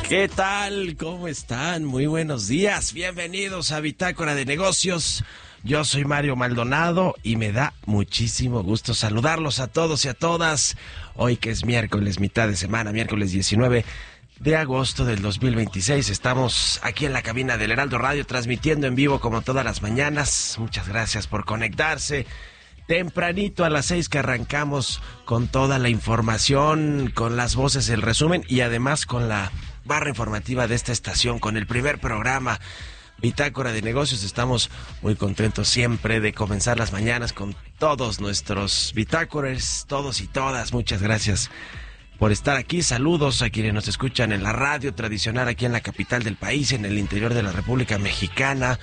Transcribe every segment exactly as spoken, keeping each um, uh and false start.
¿Qué tal? ¿Cómo están? Muy buenos días. Bienvenidos a Bitácora de Negocios. Yo soy Mario Maldonado y me da muchísimo gusto saludarlos a todos y a todas. Hoy que es miércoles, mitad de semana, miércoles diecinueve de agosto del dos mil veintiséis. Estamos aquí en la cabina del Heraldo Radio transmitiendo en vivo como todas las mañanas. Muchas gracias por conectarse. Tempranito a las seis que arrancamos con toda la información, con las voces, el resumen y además con la barra informativa de esta estación, con el primer programa Bitácora de Negocios. Estamos muy contentos siempre de comenzar las mañanas con todos nuestros bitácoras, todos y todas. Muchas gracias por estar aquí. Saludos a quienes nos escuchan en la radio tradicional aquí en la capital del país, en el interior de la República Mexicana,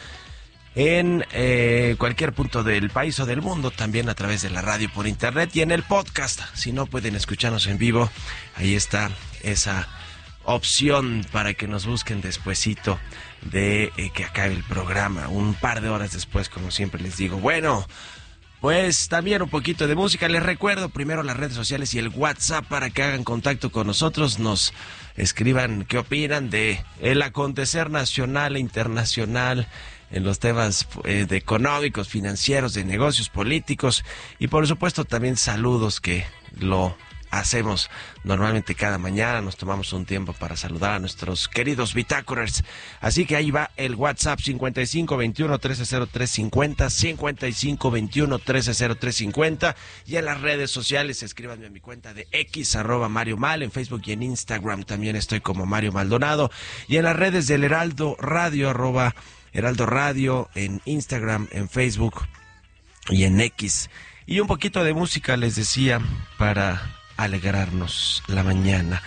en eh, cualquier punto del país o del mundo, también a través de la radio por internet y en el podcast. Si no pueden escucharnos en vivo, ahí está esa opción para que nos busquen despuesito de eh, que acabe el programa, un par de horas después, como siempre les digo. Bueno, pues también un poquito de música. Les recuerdo primero las redes sociales y el WhatsApp para que hagan contacto con nosotros, nos escriban qué opinan de el acontecer nacional e internacional en los temas eh, de económicos, financieros, de negocios, políticos y por supuesto también saludos, que lo hacemos normalmente cada mañana. Nos tomamos un tiempo para saludar a nuestros queridos bitácorers. Así que ahí va el WhatsApp: cincuenta y cinco veintiuno trece cero tres cincuenta, cincuenta y cinco veintiuno trece cero tres cincuenta, y en las redes sociales escríbanme a mi cuenta de X, arroba Mario Mal, en Facebook y en Instagram también estoy como Mario Maldonado, y en las redes del Heraldo Radio, arroba Heraldo Radio, en Instagram, en Facebook y en X. Y un poquito de música, les decía, para alegrarnos la mañana,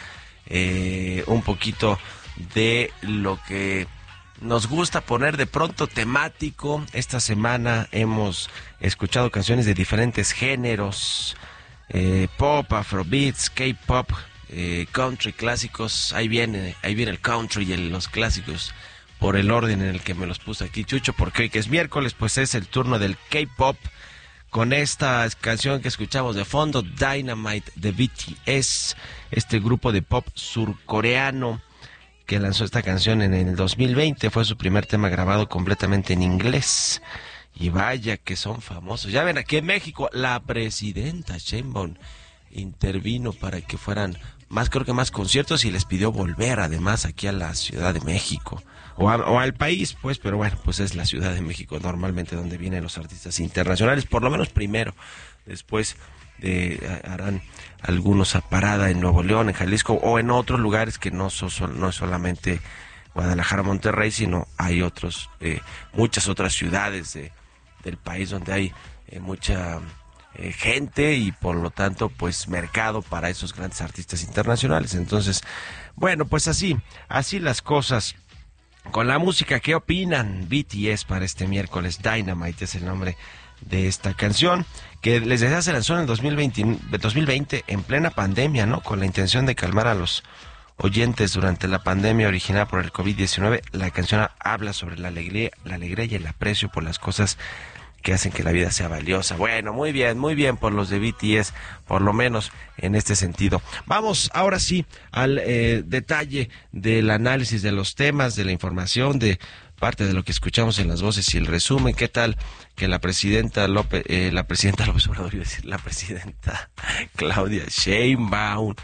eh, un poquito de lo que nos gusta poner de pronto temático. Esta semana hemos escuchado canciones de diferentes géneros, eh, pop, afrobeats, K-pop, eh, country, clásicos. Ahí viene, ahí viene el country y el, los clásicos por el orden en el que me los puse aquí, Chucho, porque hoy que es miércoles, pues es el turno del K-pop, con esta canción que escuchamos de fondo, Dynamite de B T S, este grupo de pop surcoreano que lanzó esta canción en el dos mil veinte. Fue su primer tema grabado completamente en inglés. Y vaya que son famosos. Ya ven, aquí en México la presidenta Sheinbaum intervino para que fueran más, creo que más conciertos, y les pidió volver además aquí a la Ciudad de México. O, a, o al país, pues, pero bueno, pues es la Ciudad de México normalmente donde vienen los artistas internacionales, por lo menos primero. Después eh, harán algunos a parada en Nuevo León, en Jalisco o en otros lugares que no, son, no es solamente Guadalajara, Monterrey, sino hay otros, eh, muchas otras ciudades de, del país donde hay eh, mucha eh, gente y por lo tanto pues mercado para esos grandes artistas internacionales. Entonces, bueno, pues así, así las cosas con la música. ¿Qué opinan? B T S para este miércoles. Dynamite es el nombre de esta canción, que les decía se lanzó en el dos mil veinte, dos mil veinte en plena pandemia, ¿no? Con la intención de calmar a los oyentes durante la pandemia originada por el COVID diecinueve. La canción habla sobre la alegría, la alegría y el aprecio por las cosas que hacen que la vida sea valiosa. Bueno, muy bien, muy bien por los de B T S, por lo menos en este sentido. Vamos ahora sí al eh, detalle del análisis de los temas, de la información, de parte de lo que escuchamos en las voces y el resumen. ¿Qué tal que la presidenta López, eh, la presidenta López Obrador, iba a decir, la presidenta Claudia Sheinbaum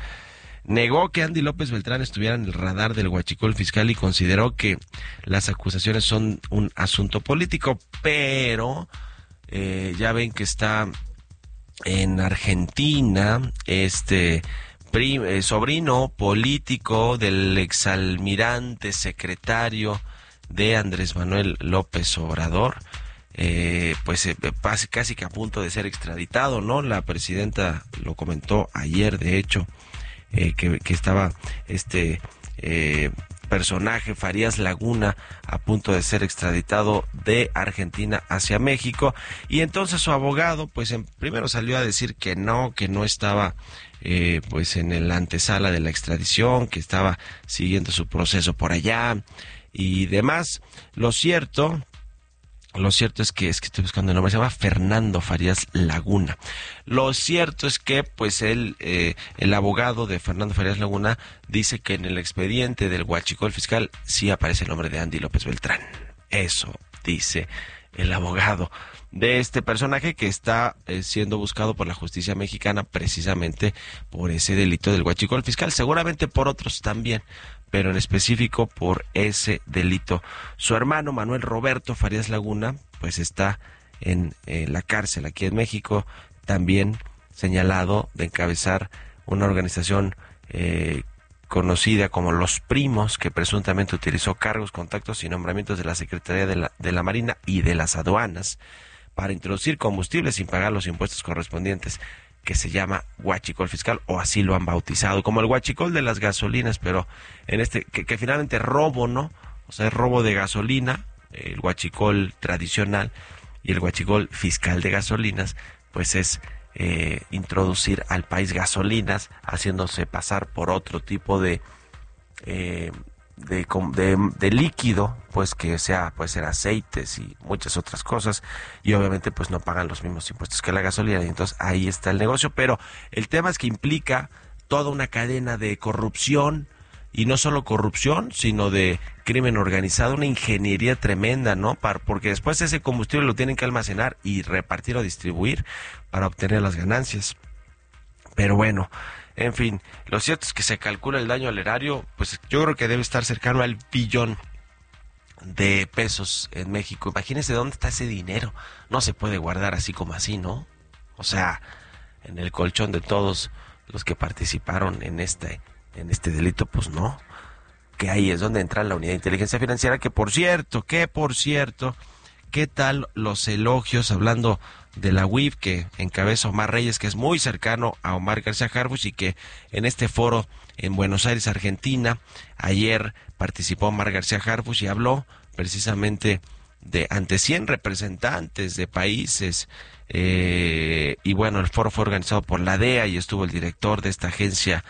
negó que Andy López Beltrán estuviera en el radar del huachicol fiscal y consideró que las acusaciones son un asunto político, pero Eh, ya ven que está en Argentina este prim, eh, sobrino político del exalmirante secretario de Andrés Manuel López Obrador, eh, pues eh, casi que a punto de ser extraditado, ¿no? La presidenta lo comentó ayer, de hecho, eh, que, que estaba este eh, personaje, Farías Laguna, a punto de ser extraditado de Argentina hacia México, y entonces su abogado, pues en, primero salió a decir que no, que no estaba eh, pues en la antesala de la extradición, que estaba siguiendo su proceso por allá y demás. Lo cierto Lo cierto es que, es que estoy buscando el nombre, se llama Fernando Farías Laguna. Lo cierto es que, pues, él, eh, el abogado de Fernando Farías Laguna dice que en el expediente del huachicol fiscal sí aparece el nombre de Andy López Beltrán. Eso dice el abogado de este personaje que está eh, siendo buscado por la justicia mexicana precisamente por ese delito del huachicol fiscal, seguramente por otros también, pero en específico por ese delito. Su hermano Manuel Roberto Farías Laguna, pues está en eh, la cárcel aquí en México, también señalado de encabezar una organización eh, conocida como Los Primos, que presuntamente utilizó cargos, contactos y nombramientos de la Secretaría de la, de la Marina y de las aduanas para introducir combustible sin pagar los impuestos correspondientes, que se llama huachicol fiscal, o así lo han bautizado, como el huachicol de las gasolinas, pero en este, que, que finalmente robo, ¿no? O sea, es robo de gasolina, el huachicol tradicional, y el huachicol fiscal de gasolinas, pues es eh, introducir al país gasolinas, haciéndose pasar por otro tipo de... Eh, De, de, de líquido, pues que sea, puede ser aceites y muchas otras cosas, y obviamente pues no pagan los mismos impuestos que la gasolina, y entonces ahí está el negocio. Pero el tema es que implica toda una cadena de corrupción, y no solo corrupción, sino de crimen organizado, una ingeniería tremenda, ¿no? Para, porque después ese combustible lo tienen que almacenar y repartir o distribuir para obtener las ganancias. Pero bueno, en fin, lo cierto es que se calcula el daño al erario, pues yo creo que debe estar cercano al billón de pesos en México. Imagínense dónde está ese dinero. No se puede guardar así como así, ¿no? O sea, en el colchón de todos los que participaron en este, en este delito, pues no. Que ahí es donde entra la unidad de inteligencia financiera, que por cierto, que por cierto, ¿qué tal los elogios hablando de la U I F que encabeza Omar Reyes, que es muy cercano a Omar García Harfuch, y que en este foro en Buenos Aires, Argentina, ayer participó Omar García Harfuch y habló precisamente de ante cien representantes de países, eh, y bueno, el foro fue organizado por la D E A y estuvo el director de esta agencia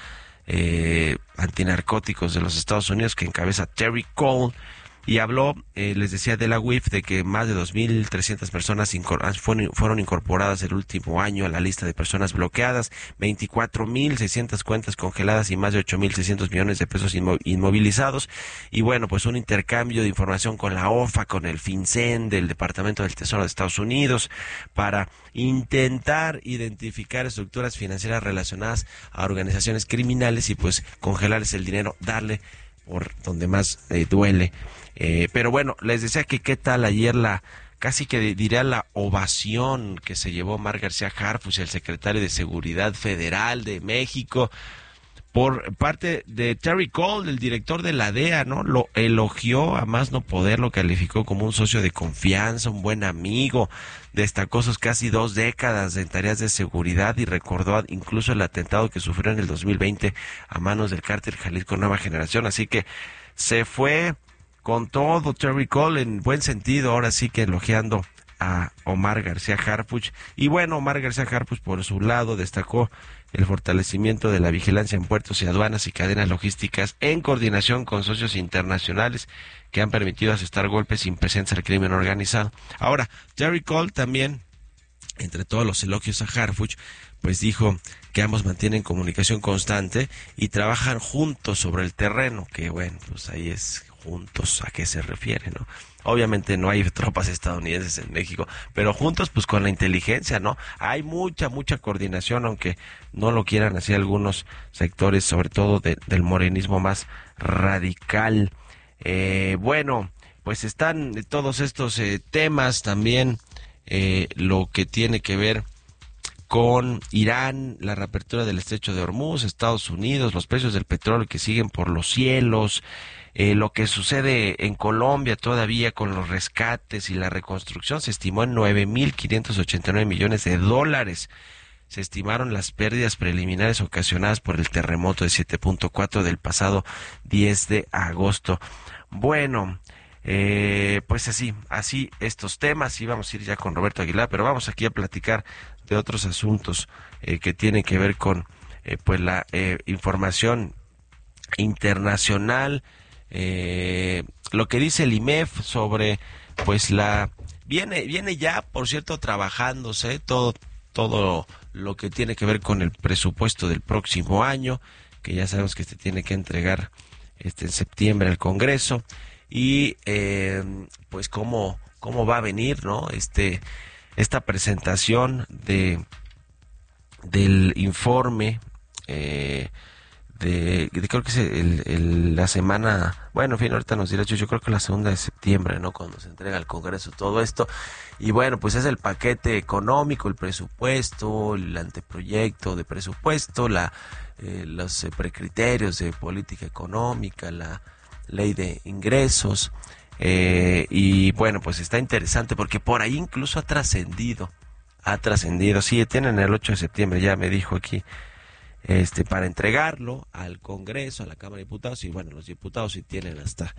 eh, antinarcóticos de los Estados Unidos, que encabeza Terry Cole. Y habló, eh, les decía, de la U I F, de que más de dos mil trescientas personas incor- fueron, fueron incorporadas el último año a la lista de personas bloqueadas, veinticuatro mil seiscientas cuentas congeladas y más de ocho mil seiscientos millones de pesos inmo- inmovilizados. Y bueno, pues un intercambio de información con la O F A, con el FinCEN del Departamento del Tesoro de Estados Unidos, para intentar identificar estructuras financieras relacionadas a organizaciones criminales y pues congelarles el dinero, darle por donde más eh, duele. Eh, pero bueno, les decía que qué tal ayer la, casi que diría la ovación que se llevó Omar García Harfuch, el secretario de Seguridad Federal de México, por parte de Terry Cole, el director de la D E A, ¿no? Lo elogió a más no poder, lo calificó como un socio de confianza, un buen amigo, destacó sus casi dos décadas en tareas de seguridad y recordó incluso el atentado que sufrió en el dos mil veinte a manos del cártel Jalisco Nueva Generación. Así que se fue con todo Terry Cole, en buen sentido, ahora sí que elogiando a Omar García Harfuch. Y bueno, Omar García Harfuch por su lado destacó el fortalecimiento de la vigilancia en puertos y aduanas y cadenas logísticas en coordinación con socios internacionales que han permitido asestar golpes sin precedentes al crimen organizado. Ahora, Terry Cole también, entre todos los elogios a Harfuch, pues dijo que ambos mantienen comunicación constante y trabajan juntos sobre el terreno, que bueno, pues ahí es juntos, ¿a qué se refiere, no? Obviamente no hay tropas estadounidenses en México, pero juntos pues con la inteligencia, ¿no? Hay mucha, mucha coordinación, aunque no lo quieran así algunos sectores, sobre todo de, del morenismo más radical. Eh, bueno, pues están todos estos eh, temas también, eh, lo que tiene que ver con Irán, la reapertura del estrecho de Hormuz, Estados Unidos, los precios del petróleo que siguen por los cielos, eh, lo que sucede en Colombia todavía con los rescates y la reconstrucción. Se estimó en nueve mil quinientos ochenta y nueve millones de dólares. Se estimaron las pérdidas preliminares ocasionadas por el terremoto de siete punto cuatro del pasado diez de agosto. Bueno, eh, pues así, así estos temas, y vamos a ir ya con Roberto Aguilar, pero vamos aquí a platicar de otros asuntos eh, que tienen que ver con eh, pues la eh, información internacional, eh, lo que dice el I M E F sobre pues la viene, viene ya, por cierto, trabajándose todo, todo lo que tiene que ver con el presupuesto del próximo año, que ya sabemos que se tiene que entregar este en septiembre al Congreso, y eh, pues cómo, cómo va a venir, ¿no? Este, esta presentación de del informe eh, de, de creo que es el, el, la semana, bueno, en fin, ahorita nos dirá, yo creo que la segunda de septiembre, ¿no? Cuando se entrega al Congreso todo esto. Y bueno, pues es el paquete económico, el presupuesto, el anteproyecto de presupuesto, la eh, los eh, precriterios de política económica, la ley de ingresos, eh, y bueno, pues está interesante porque por ahí incluso ha trascendido, ha trascendido, sí, tienen el ocho de septiembre, ya me dijo aquí, este para entregarlo al Congreso, a la Cámara de Diputados, y bueno, los diputados sí tienen hasta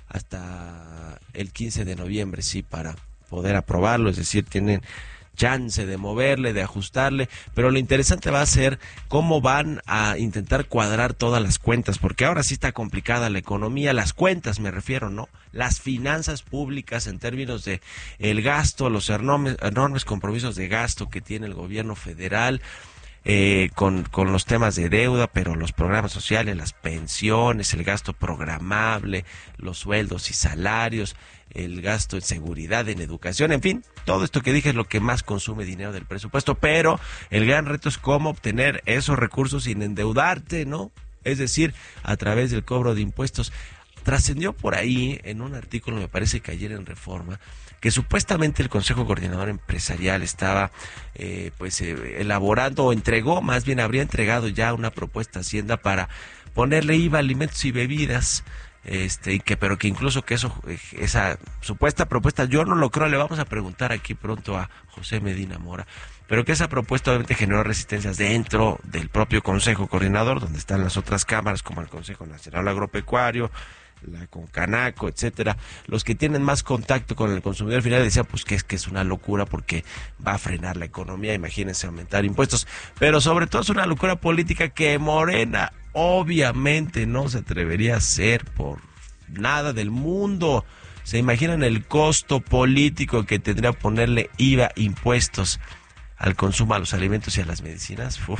hasta el quince de noviembre, sí, para poder aprobarlo, es decir, tienen chance de moverle, de ajustarle, pero lo interesante va a ser cómo van a intentar cuadrar todas las cuentas, porque ahora sí está complicada la economía, las cuentas me refiero, ¿no? Las finanzas públicas en términos de el gasto, los enormes, enormes compromisos de gasto que tiene el gobierno federal, Eh, con, con los temas de deuda, pero los programas sociales, las pensiones, el gasto programable, los sueldos y salarios, el gasto en seguridad, en educación, en fin, todo esto que dije es lo que más consume dinero del presupuesto, pero el gran reto es cómo obtener esos recursos sin endeudarte, ¿no? Es decir, a través del cobro de impuestos. Trascendió por ahí en un artículo, me parece que ayer en Reforma, que supuestamente el Consejo Coordinador Empresarial estaba eh, pues eh, elaborando o entregó, más bien habría entregado ya una propuesta a Hacienda para ponerle I V A a alimentos y bebidas, este y que pero que incluso que eso esa supuesta propuesta, yo no lo creo, le vamos a preguntar aquí pronto a José Medina Mora, pero que esa propuesta obviamente generó resistencias dentro del propio Consejo Coordinador, donde están las otras cámaras como el Consejo Nacional Agropecuario, la Concanaco, etcétera, los que tienen más contacto con el consumidor final decían pues que es que es una locura porque va a frenar la economía, imagínense aumentar impuestos, pero sobre todo es una locura política que Morena obviamente no se atrevería a hacer por nada del mundo. ¿Se imaginan el costo político que tendría ponerle I V A, impuestos al consumo, a los alimentos y a las medicinas? Uf.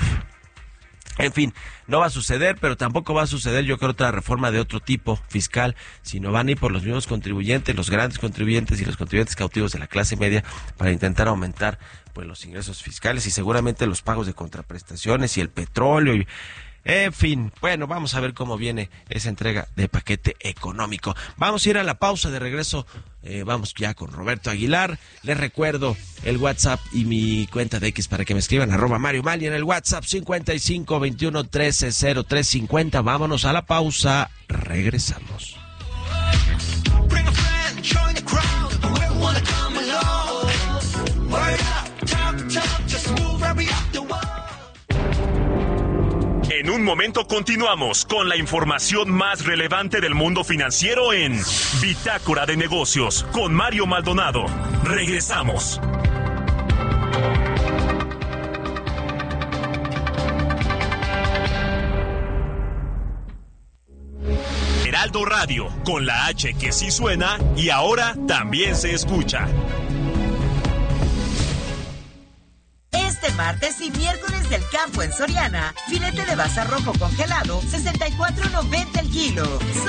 En fin, no va a suceder, pero tampoco va a suceder, yo creo, otra reforma de otro tipo fiscal, sino van a ir por los mismos contribuyentes, los grandes contribuyentes y los contribuyentes cautivos de la clase media para intentar aumentar pues los ingresos fiscales y seguramente los pagos de contraprestaciones y el petróleo y en fin, bueno, vamos a ver cómo viene esa entrega de paquete económico. Vamos a ir a la pausa, de regreso, eh, vamos ya con Roberto Aguilar. Les recuerdo el WhatsApp y mi cuenta de X para que me escriban, arroba Mario Mal, y en el WhatsApp cincuenta y cinco veintiuno trece cero tres cincuenta. Vámonos a la pausa, regresamos. En un momento continuamos con la información más relevante del mundo financiero en Bitácora de Negocios con Mario Maldonado. Regresamos. Heraldo Radio, con la H que sí suena y ahora también se escucha. Este martes y miércoles del campo en Soriana, filete de basa rojo congelado, sesenta y cuatro noventa el kilo.